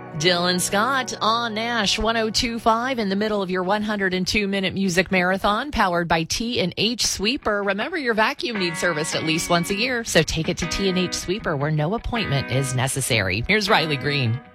Dylan Scott on Nash 102.5 in the middle of your 102-minute music marathon powered by T&H Sweeper. Remember, your vacuum needs serviced at least once a year, so take it to T&H Sweeper where no appointment is necessary. Here's Riley Green.